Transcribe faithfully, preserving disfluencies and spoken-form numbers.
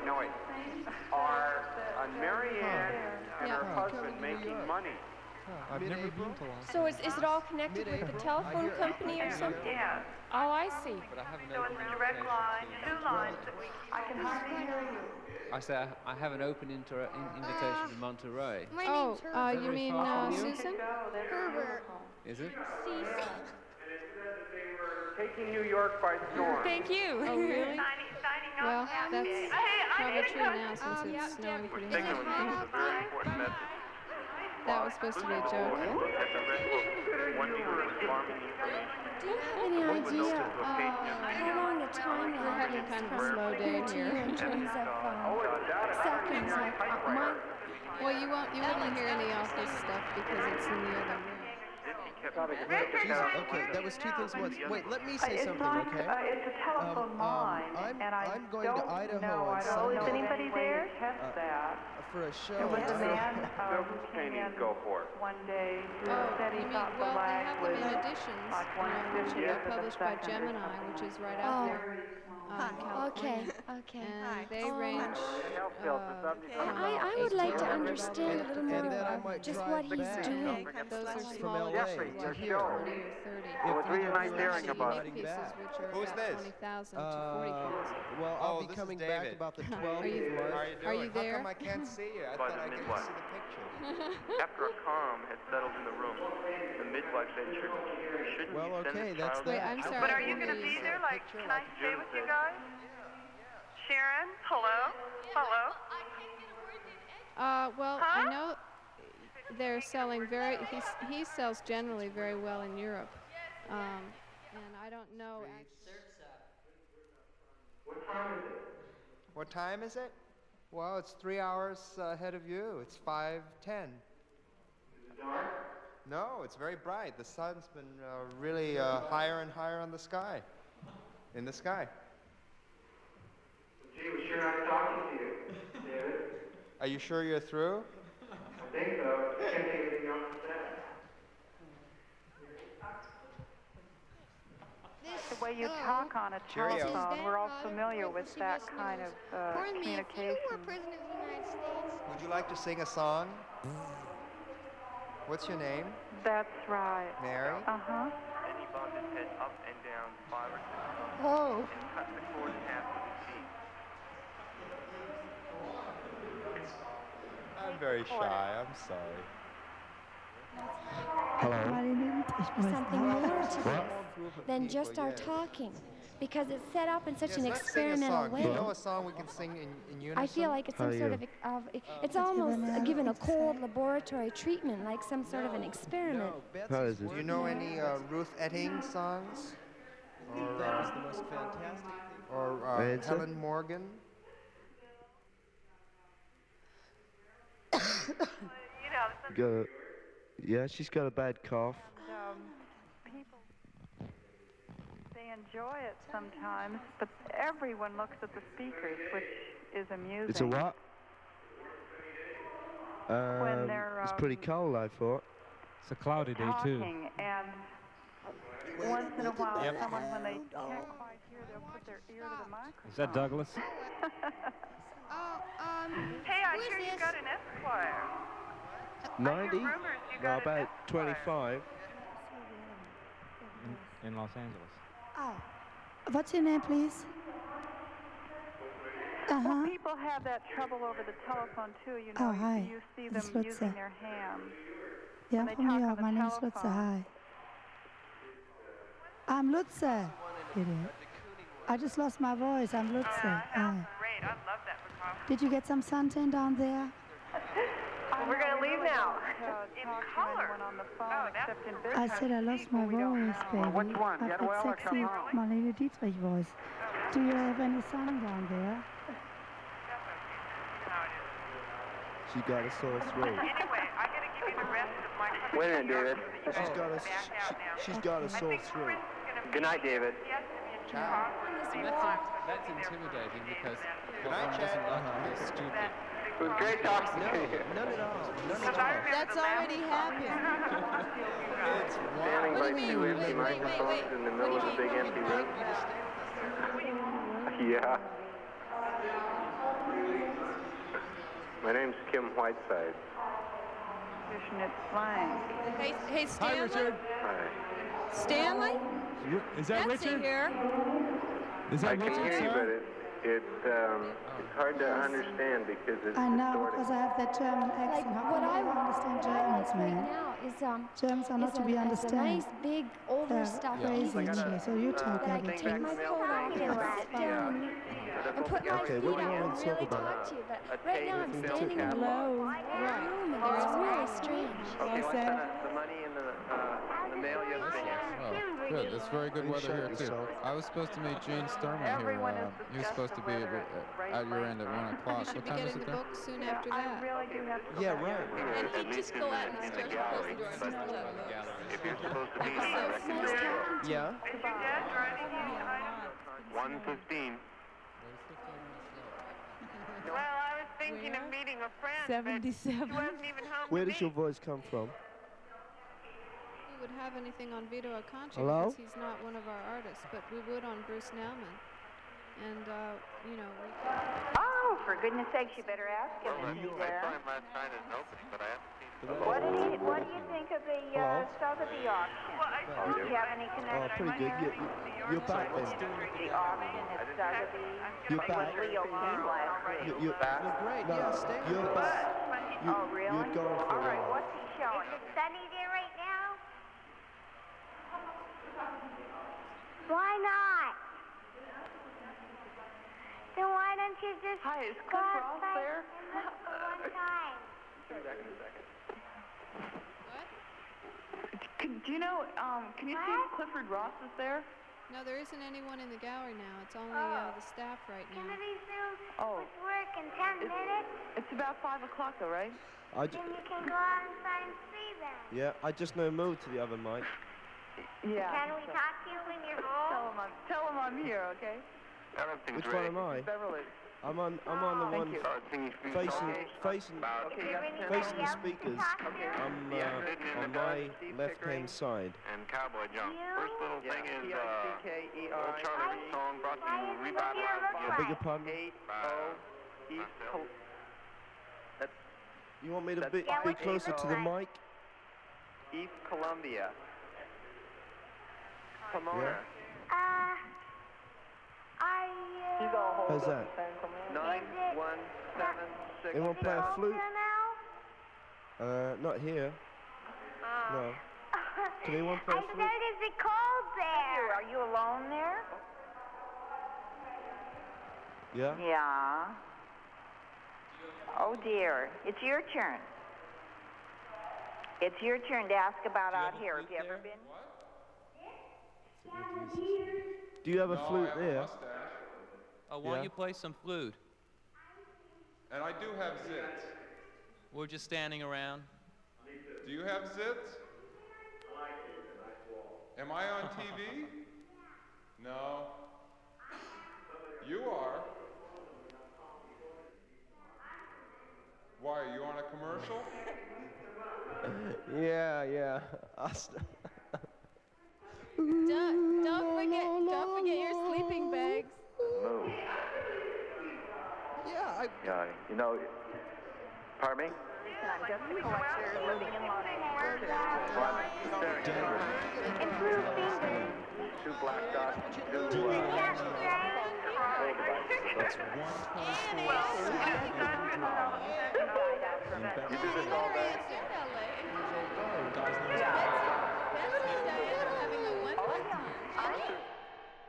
wait, no, wait. Are uh, Marianne and Yeah. her husband making money? I've never been to Los So is, is it all connected with the telephone company or something? Yeah. Oh, I see. but I have an So it's open a direct invitation line, to- two lines that we keep. I can hardly hear you. I say I, I have an open inter- in- invitation to Monterey. My Oh, name's Herbert. uh, you Very mean far uh, from you? Susan? Herbert. Is it? Taking New York by storm. Thank you. Oh, really? Signing, signing off Well, half that's day. Hey, I probably need to true come. now since Um, it's yeah, snowing yeah. pretty We're signaling hard. this is a very important message. That was supposed to be a joke. At the Red Book, one for farming information. Do you have any What was idea Notice uh, location? how long the time We're having kind of a slow day to you here. in terms of Oh, um, it's down at seconds? Like uh, my, Well, you won't, you wouldn't hear any of this stuff because it's in the other room. Jesus, okay, that was two things at once. Wait, let me say It's something, not, okay? uh, it's a telephone Um, um, line, I'm- and I I'm going to don't Idaho know, on I don't know, is Sunday. anybody there? Test Uh, that. For a show. There was a uh, man uh, who Silver came paintings in go for it. one day who Oh, said you he mean, thought the well, they lag have was them in editions, like you one know, which fiftieth are of a published by second or Gemini, something. which is right out there, um, in okay, California. okay. And they Oh. range, uh, And I, I would like to understand a little more And then I about might just drive what he's back. doing. those are From small L A issues, to like here. twenty or thirty. Well, the reason I'm daring Actually, about unique it. pieces, which are Who's about this? twenty thousand to Uh, forty thousand. well, Oh, I'll be this is coming David. back about the Are twelfth you- of How are March. you doing? Are you How there? come I can't see you? I By thought the I could midwife. see the picture. After a calm had settled in the room, the midwife ventured. Shouldn't Well, you send okay, the that's child Wait, that. I'm sorry. But are you I going to didn't be hear there? you. Like, can I stay with you guys? Sharon? Hello? Hello? Uh, well, Huh? I know they're selling very, he's, he sells generally very well in Europe. Um, and I don't know. Actually, What time is it? Well, it's three hours uh, ahead of you. It's five ten. Is it dark? No, it's very bright. The sun's been uh, really uh, higher and higher on the sky. In the sky. Gee, we're sure nice talking to you, David. Are you sure you're through? I think so. Can't think of anything else to say. The way you Hello. talk on a Cheerio. telephone, we're all This is familiar Dan with Potter, that Pacific kind of News. uh, Pardon me, if you were communication. President of the United States, Would you like to sing a song? What's your name? That's right. Mary? Uh-huh. Then he bobbed his head up and down five or six times Oh. and cut the cord in half with his teeth. I'm very shy. I'm sorry. Something more to this than people, just our yes. talking, because it's set up in such Yes, an let's sing a experimental song. way. Do you know a song we can sing in, in unison? I feel like it's some sort of, of it's almost given a cold laboratory treatment, like some sort of an experiment. No, Betsy's Do you working. know any uh, Ruth Etting songs? Or, That was uh, the most fantastic thing. or uh, Answer? Helen Morgan? You know, some, Got a, yeah, she's got a bad cough. um, people, they enjoy it sometimes, but everyone looks at the speakers, which is amusing. It's a what? Um, they're, it's pretty um, cold, I thought. It's a cloudy day too. Talking, and once in a while, someone, when they can't quite hear, they'll put their ear to the microphone. Is that Douglas? oh, um, Hey, I who is hear you this? got an Esquire. ninety? rumors you No, got an about Esquire. twenty-five. In, in Los Angeles. Oh. What's your name, please? Well, Uh-huh. people have that trouble over the telephone too. You know, Oh, hi. you, you see It's them Lutze. using their hands. Yeah, when they from talk New on York. the My name is Lutze. telephone. Hi. I'm Lutze. Idiot. I just lost my voice. I'm Lutze. Hi. Great, I love that recording. Did you get some suntan down there? We're going to leave now. In color. On the phone, oh, except in business. I said I lost my voice, baby. Which one? I've Get got well or sexy come home? Marlene Dietrich voice. Do you have any sun down there? She got a sore throat. Anyway, I got to give you the rest of my. Wait a minute, David. She's got a, she, she's got a sore throat. Good night, David. That's, that's intimidating because what one doesn't like is stupid. It was great talking No, to you. none at all. None at all. That's already happened. Standing What by do you two mean? empty Wait, wait, wait, microphones wait. in the What middle do of a you big mean? empty What do you room. mean? Yeah. My name's Kim Whiteside. Fishnet slang. Hey, hey, Stanley. Hi, Richard. Hi. Stanley? Is that Betsy Richard? here. Is I that can Richard, hear you, sir? but it, it, um, it's hard to understand because it's I know, distorted. because I have that German accent. Like How what can I I ever understand Germans, right man? now is um Germans are not is to a, be is a understood. nice big older They're stuff crazy easy usually, so you talk that I can everything. take my coat off and sit down and put my Okay, feet what do up you and want to talk really about? talk to you. But right now I'm standing in a Hello. room and it's really strange. Okay, what's the, the money in the, uh, in the mail yesterday? Oh, good. It's very good You weather shut here, too. yourself. I was supposed to meet Gene Sturman here. Everyone Uh, has he was supposed to be at, discussed the weather at your end at one o'clock. You should What be time is getting it the there? book soon Yeah, after I that. really do have to go Yeah, back. right. And At he'd least just in go the- out and in the start to close gallery, the door and but just let him. if you're supposed to be It's there, so nice talking to you. Yeah? Is your dad driving you? one fifteen. Well, I was thinking of meeting a friend, seventy-seven. but she wasn't even home Where to does your meet. voice come from? We would have anything on Vito Acconci Hello? because he's not one of our artists, but we would on Bruce Nauman. And, uh, you know, we could... Oh, for goodness sakes, you better ask him Well, if he's I there. saw him last night at an opening, but I haven't seen him. What do you What do you think of the uh, Hello? Sotheby auction? Well, I Oh, Do you have any Oh, connection pretty good. there? You, you, you're back then. The auction at Sotheby. You're back. With Leo King last week. You, you're back. Well, great. No, Yeah, stay you're with us. back. You, Oh, really? You're gone for All a right, while. what's he showing? Is it sunny there right now? Why not? Then why don't you just Hi, is go Cliff Ross outside there? and look for one time? Can, do you know, um, can you see if Clifford Ross is there? No, there isn't anyone in the gallery now. It's only uh, the staff right now. Gonna be through Oh. with work in ten minutes. It's about five o'clock though, right? I j- Then you can go outside and see them. yeah, I just know moved to the other mic. Yeah. Can we talk to you when you're Tell home? him I'm, tell him I'm here, okay? Everything's Which one ready. am I? Beverly. I'm on. I'm on the Thank one you. Uh, can you speak facing okay? facing About Okay, you got ten facing the else you can speakers. talk to? I'm Yeah, uh, sitting in on the my Steve left Pickering. hand side. and Cowboy Jump. You? First little thing is P uh, I C K E R old I Charlie Reed song brought to Why you, is it revitalized here look again I beg your like? pardon. eight by, O uh, East myself. Col- That's You want me to That's be, Yeah, be what closer does to it the look mic? East Columbia. Pomona. Uh, are He's you all holed How's up that? in San Clemente. Nine it- one seven six. Anyone play a home flute? now? Uh, not here. Oh. No. Can anyone play I a said, flute? is it cold there? Are you alone there? Yeah. Yeah. Oh dear, it's your turn. It's your turn to ask about out here. Have you ever been? Do you have a No, I flute have a there? mustache. Oh, why don't Yeah. you play some flute? And I do have zits. We're just standing around. Do you have zits? Am I on T V? No. You are. Why, are you on a commercial? Yeah, yeah. I st- Don't, don't forget, don't forget your sleeping bags. Move. yeah, I. Yeah, you know, pardon me? I'm just a collector living in Los Angeles. Well, I'm staring at Improve fingers. two black dots, two, uh, Yes, right? control devices. That's one You do this all day?